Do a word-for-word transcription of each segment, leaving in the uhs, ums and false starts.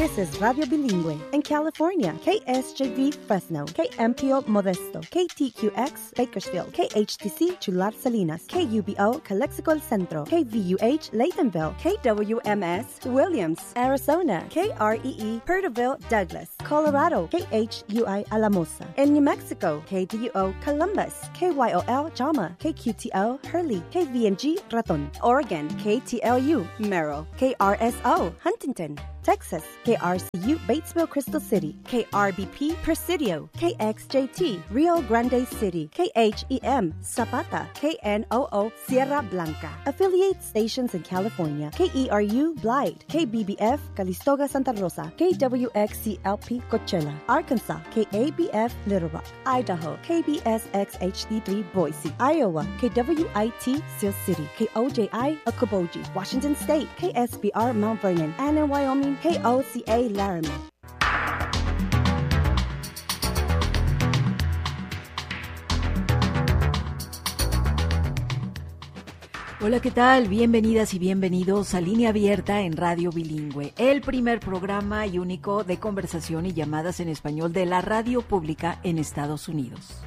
This is Radio Bilingüe. In California, K S J V Fresno, K M P O Modesto, K T Q X Bakersfield, K H T C Chular Salinas, K U B O Calexico El Centro, K V U H Laytonville, K W M S Williams, Arizona, K R E E Perterville Douglas, Colorado, K H U I Alamosa. In New Mexico, K D U O Columbus, K Y O L Jama, K Q T O Hurley, K V N G Raton. Oregon, K T L U Merrill, K R S O Huntington. Texas, K R C U Batesville Crystal City, K R B P Presidio, K X J T Rio Grande City, K H E M Zapata, K N O O Sierra Blanca. Affiliate stations in California, K E R U Blythe, K B B F Calistoga Santa Rosa, K W X C L P Coachella, Arkansas, K A B F Little Rock, Idaho, K B S X H D three Boise, Iowa, K W I T Sioux City, K O J I Okoboji, Washington State, K S B R Mount Vernon, and in Wyoming, K O C A Laramie. Hola, ¿qué tal? Bienvenidas y bienvenidos a Línea Abierta en Radio Bilingüe, el primer programa y único de conversación y llamadas en español de la radio pública en Estados Unidos.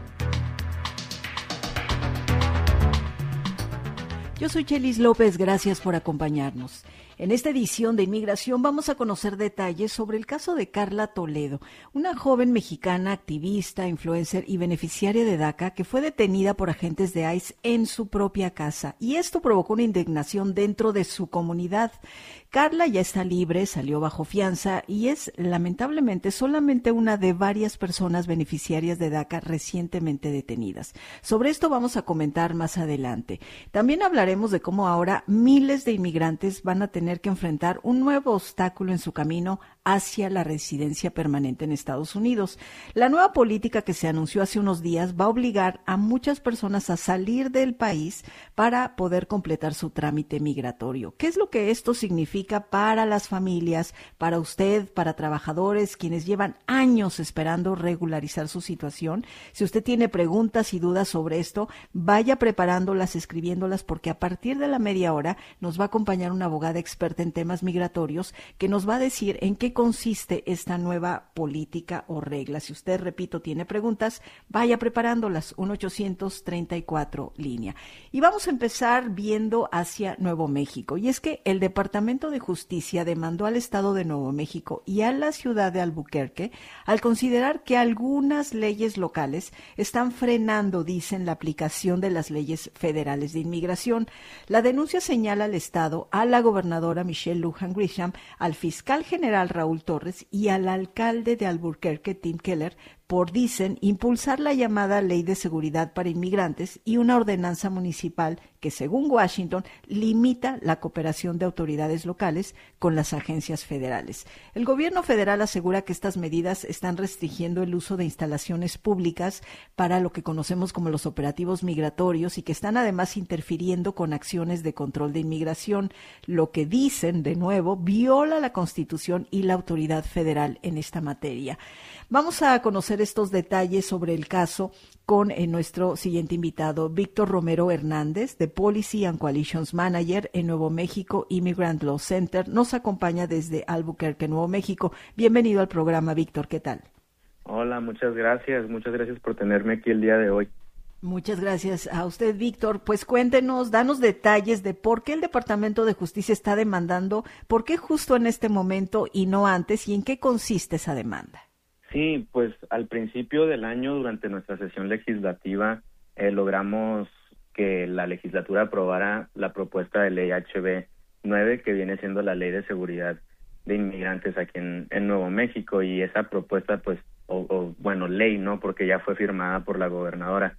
Yo soy Chelis López, gracias por acompañarnos. En esta edición de Inmigración vamos a conocer detalles sobre el caso de Carla Toledo, una joven mexicana activista, influencer y beneficiaria de DACA que fue detenida por agentes de ICE en su propia casa. Y esto provocó una indignación dentro de su comunidad. Carla ya está libre, salió bajo fianza y es lamentablemente solamente una de varias personas beneficiarias de DACA recientemente detenidas. Sobre esto vamos a comentar más adelante. También hablaremos de cómo ahora miles de inmigrantes van a tener que enfrentar un nuevo obstáculo en su camino hacia la residencia permanente en Estados Unidos. La nueva política que se anunció hace unos días va a obligar a muchas personas a salir del país para poder completar su trámite migratorio. ¿Qué es lo que esto significa para las familias, para usted, para trabajadores, quienes llevan años esperando regularizar su situación? Si usted tiene preguntas y dudas sobre esto, vaya preparándolas, escribiéndolas, porque a partir de la media hora nos va a acompañar una abogada experta en temas migratorios que nos va a decir en qué consiste esta nueva política o regla. Si usted, repito, tiene preguntas, vaya preparándolas, uno ochocientos treinta y cuatro línea. Y vamos a empezar viendo hacia Nuevo México. Y es que el Departamento de Justicia demandó al Estado de Nuevo México y a la ciudad de Albuquerque al considerar que algunas leyes locales están frenando, dicen, la aplicación de las leyes federales de inmigración. La denuncia señala al Estado, a la gobernadora Michelle Lujan Grisham, al fiscal general Raúl Torres y al alcalde de Albuquerque, Tim Keller, por, dicen, impulsar la llamada Ley de Seguridad para Inmigrantes y una ordenanza municipal que, según Washington, limita la cooperación de autoridades locales con las agencias federales. El gobierno federal asegura que estas medidas están restringiendo el uso de instalaciones públicas para lo que conocemos como los operativos migratorios y que están además interfiriendo con acciones de control de inmigración, lo que, dicen, de nuevo, viola la Constitución y la autoridad federal en esta materia. Vamos a conocer estos detalles sobre el caso con eh, nuestro siguiente invitado, Víctor Romero Hernández, de Policy and Coalitions Manager en Nuevo México Immigrant Law Center. Nos acompaña desde Albuquerque, Nuevo México. Bienvenido al programa, Víctor. ¿Qué tal? Hola, muchas gracias. Muchas gracias por tenerme aquí el día de hoy. Muchas gracias a usted, Víctor. Pues cuéntenos, danos detalles de por qué el Departamento de Justicia está demandando, por qué justo en este momento y no antes, y en qué consiste esa demanda. Sí, pues al principio del año, durante nuestra sesión legislativa, eh, logramos que la legislatura aprobara la propuesta de ley H B nueve, que viene siendo la Ley de Seguridad de Inmigrantes aquí en, en Nuevo México, y esa propuesta, pues, o, o bueno, ley, ¿no?, porque ya fue firmada por la gobernadora,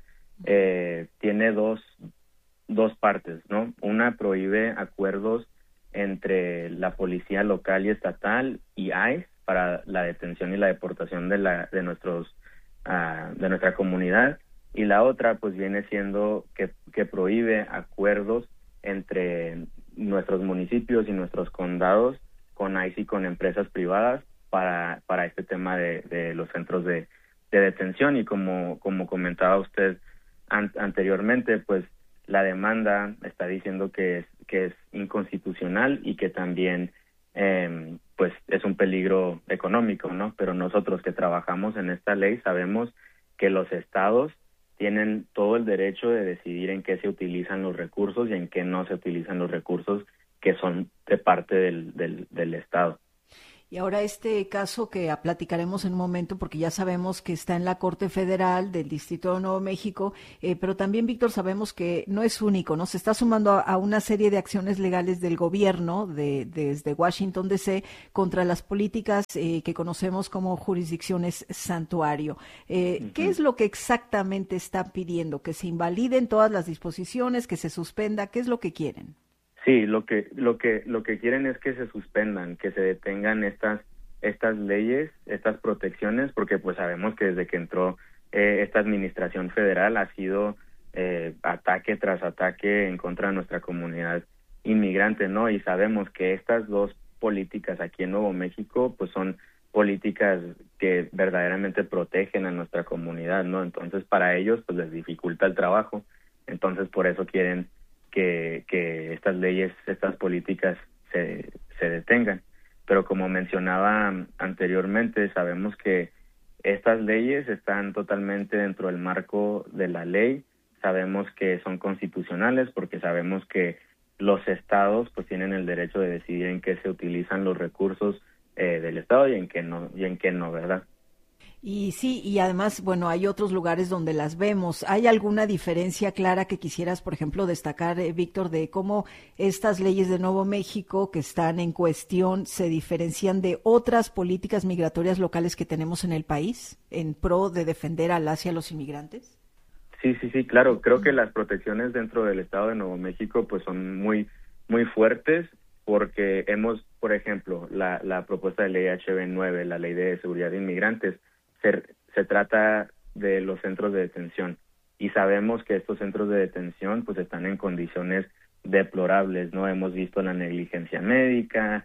eh, tiene dos, dos partes, ¿no? Una prohíbe acuerdos entre la policía local y estatal y ICE para la detención y la deportación de la de nuestros uh, de nuestra comunidad, y la otra pues viene siendo que, que prohíbe acuerdos entre nuestros municipios y nuestros condados con ICE y con empresas privadas para para este tema de, de los centros de, de detención. Y como como comentaba usted an, anteriormente, pues la demanda está diciendo que es que es inconstitucional y que también eh, pues es un peligro económico, ¿no? Pero nosotros que trabajamos en esta ley sabemos que los estados tienen todo el derecho de decidir en qué se utilizan los recursos y en qué no se utilizan los recursos que son de parte del, del, del estado. Y ahora este caso que platicaremos en un momento, porque ya sabemos que está en la Corte Federal del Distrito de Nuevo México, eh, pero también, Víctor, sabemos que no es único, ¿no? Se está sumando a, a una serie de acciones legales del gobierno de, desde Washington D C contra las políticas eh, que conocemos como jurisdicciones santuario. Eh, uh-huh. ¿Qué es lo que exactamente están pidiendo? ¿Que se invaliden todas las disposiciones, que se suspenda? ¿Qué es lo que quieren? Sí, lo que lo que lo que quieren es que se suspendan, que se detengan estas estas leyes, estas protecciones, porque pues sabemos que desde que entró eh, esta administración federal ha sido eh, ataque tras ataque en contra de nuestra comunidad inmigrante, ¿no? Y sabemos que estas dos políticas aquí en Nuevo México pues son políticas que verdaderamente protegen a nuestra comunidad, ¿no? Entonces para ellos pues les dificulta el trabajo, entonces por eso quieren que, que estas leyes, estas políticas se, se detengan. Pero como mencionaba anteriormente, sabemos que estas leyes están totalmente dentro del marco de la ley, sabemos que son constitucionales porque sabemos que los estados pues tienen el derecho de decidir en qué se utilizan los recursos eh, del estado y en qué no, y en qué no, ¿verdad? Y sí, y además, bueno, hay otros lugares donde las vemos. ¿Hay alguna diferencia clara que quisieras, por ejemplo, destacar, eh, Víctor, de cómo estas leyes de Nuevo México que están en cuestión se diferencian de otras políticas migratorias locales que tenemos en el país en pro de defender a las y a los inmigrantes? Sí, sí, sí, claro. Creo que las protecciones dentro del estado de Nuevo México pues son muy, muy fuertes porque hemos, por ejemplo, la, la propuesta de ley H B nueve, la ley de seguridad de inmigrantes, Se, se trata de los centros de detención y sabemos que estos centros de detención pues están en condiciones deplorables, ¿no? Hemos visto la negligencia médica,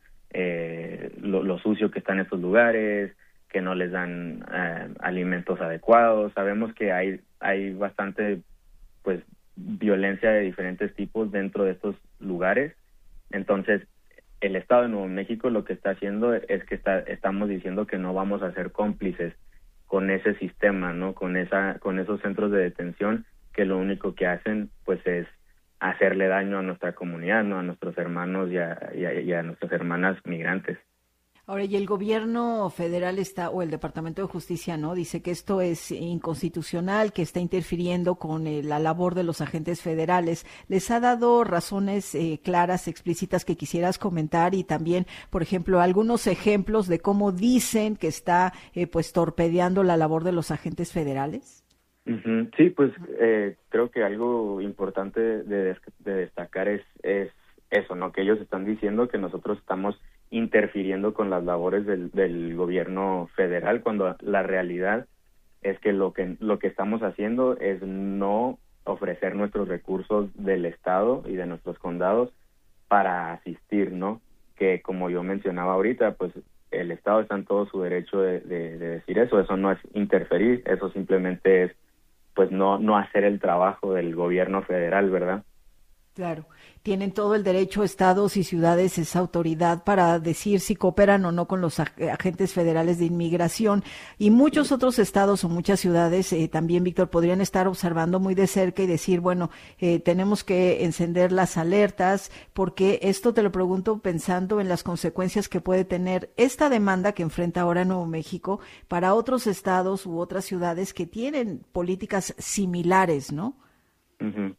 eh, lo, lo sucio que están estos lugares, que no les dan eh, alimentos adecuados. Sabemos que hay hay bastante pues violencia de diferentes tipos dentro de estos lugares. Entonces el Estado de Nuevo México lo que está haciendo es que está, estamos diciendo que no vamos a ser cómplices con ese sistema, ¿no? Con esa, con esos centros de detención que lo único que hacen, pues, es hacerle daño a nuestra comunidad, ¿no? A nuestros hermanos y a, y a, y a nuestras hermanas migrantes. Ahora, y el gobierno federal está, o el Departamento de Justicia, ¿no? Dice que esto es inconstitucional, que está interfiriendo con eh, la labor de los agentes federales. ¿Les ha dado razones eh, claras, explícitas que quisieras comentar? Y también, por ejemplo, algunos ejemplos de cómo dicen que está, eh, pues, torpedeando la labor de los agentes federales. Uh-huh. Sí, pues, eh, creo que algo importante de, de destacar es, es eso, ¿no? Que ellos están diciendo que nosotros estamos interfiriendo con las labores del, del gobierno federal, cuando la realidad es que lo que lo que estamos haciendo es no ofrecer nuestros recursos del estado y de nuestros condados para asistir, ¿no? Que como yo mencionaba ahorita, pues el estado está en todo su derecho de, de, de decir eso. Eso no es interferir, eso simplemente es pues no no hacer el trabajo del gobierno federal, ¿verdad? Claro, tienen todo el derecho estados y ciudades, esa autoridad para decir si cooperan o no con los agentes federales de inmigración, y muchos otros estados o muchas ciudades eh, también, Víctor, podrían estar observando muy de cerca y decir, bueno, eh, tenemos que encender las alertas, porque esto te lo pregunto pensando en las consecuencias que puede tener esta demanda que enfrenta ahora Nuevo México para otros estados u otras ciudades que tienen políticas similares, ¿no? Uh-huh.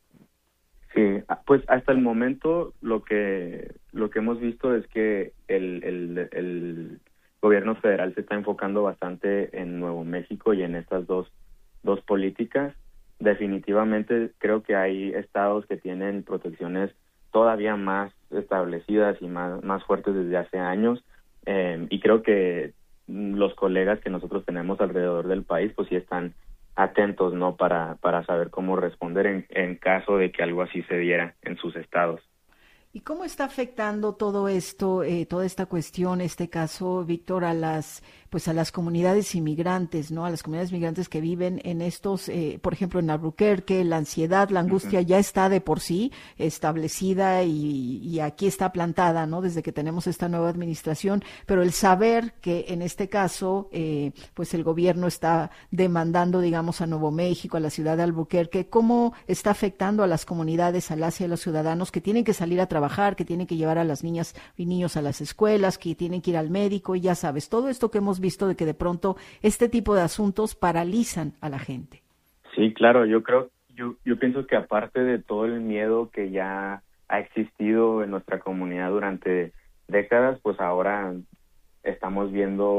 Sí, pues hasta el momento lo que lo que hemos visto es que el, el, el gobierno federal se está enfocando bastante en Nuevo México y en estas dos dos políticas. Definitivamente creo que hay estados que tienen protecciones todavía más establecidas y más más fuertes desde hace años, eh, y creo que los colegas que nosotros tenemos alrededor del país pues sí están atentos, ¿no? Para, para saber cómo responder en, en caso de que algo así se diera en sus estados. ¿Y cómo está afectando todo esto, eh, toda esta cuestión, este caso, Víctor, a las, pues a las comunidades inmigrantes, ¿no? A las comunidades migrantes que viven en estos, eh, por ejemplo, en Albuquerque, la ansiedad, la angustia uh-huh. ya está de por sí establecida y, y aquí está plantada, ¿no? Desde que tenemos esta nueva administración, pero el saber que en este caso, eh, pues el gobierno está demandando, digamos, a Nuevo México, a la ciudad de Albuquerque, ¿cómo está afectando a las comunidades, a las y a los ciudadanos que tienen que salir a trabajar, que tienen que llevar a las niñas y niños a las escuelas, que tienen que ir al médico y ya sabes, todo esto que hemos visto de que de pronto este tipo de asuntos paralizan a la gente? Sí, claro, yo creo, yo, yo pienso que aparte de todo el miedo que ya ha existido en nuestra comunidad durante décadas, pues ahora estamos viendo